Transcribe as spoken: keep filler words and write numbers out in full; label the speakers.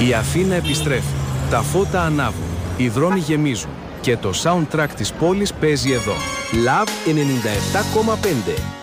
Speaker 1: Η Αθήνα επιστρέφει. Τα φώτα ανάβουν. Οι δρόμοι γεμίζουν. Και το soundtrack της πόλης παίζει εδώ. Love ενενήντα επτά κόμμα πέντε.